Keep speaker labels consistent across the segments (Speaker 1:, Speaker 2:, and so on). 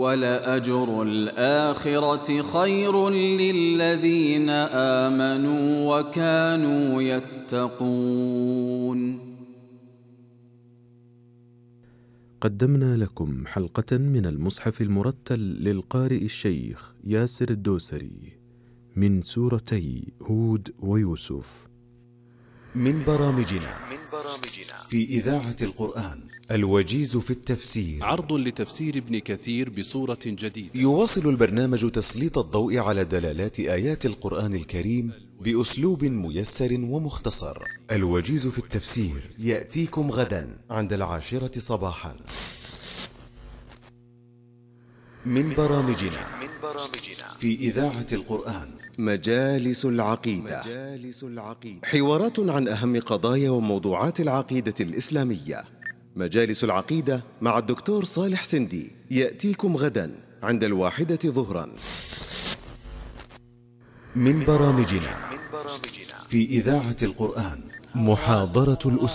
Speaker 1: وَلَأَجْرُ الْآخِرَةِ خَيْرٌ لِّلَّذِينَ آمَنُوا وَكَانُوا يَتَّقُونَ.
Speaker 2: قدمنا لكم حلقة من المصحف المرتل للقارئ الشيخ ياسر الدوسري من سورتي هود ويوسف.
Speaker 3: من برامجنا في إذاعة القرآن الوجيز في التفسير،
Speaker 4: عرض لتفسير ابن كثير بصورة جديدة.
Speaker 3: يواصل البرنامج تسليط الضوء على دلالات آيات القرآن الكريم بأسلوب ميسر ومختصر. الوجيز في التفسير يأتيكم غدا عند 10 صباحا. من برامجنا في إذاعة القرآن مجالس العقيدة، حوارات عن أهم قضايا وموضوعات العقيدة الإسلامية. مجالس العقيدة مع الدكتور صالح سندي يأتيكم غدا عند 1 ظهرا. من برامجنا في إذاعة القرآن محاضرة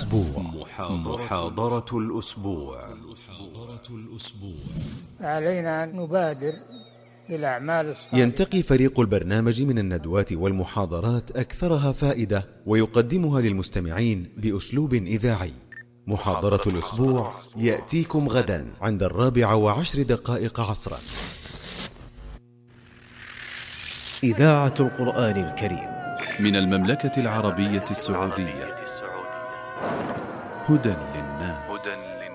Speaker 3: الأسبوع.
Speaker 5: علينا أن نبادر بالأعمال الصالحة.
Speaker 3: ينتقي فريق البرنامج من الندوات والمحاضرات أكثرها فائدة ويقدمها للمستمعين بأسلوب إذاعي. محاضرة الأسبوع يأتيكم غدا عند 4:10 عصرا.
Speaker 6: إذاعة القرآن الكريم
Speaker 4: من المملكة العربية السعودية. هدى للناس.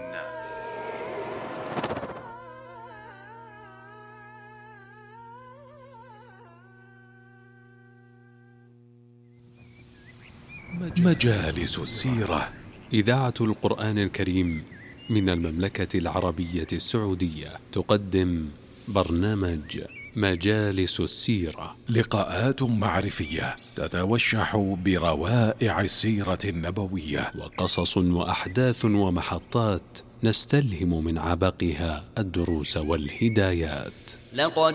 Speaker 7: مجالس السيرة.
Speaker 4: إذاعة القرآن الكريم من المملكة العربية السعودية تقدم برنامج مجالس السيرة،
Speaker 7: لقاءات معرفية تتوشح بروائع السيرة النبوية،
Speaker 4: وقصص وأحداث ومحطات نستلهم من عبقها الدروس والهدايات.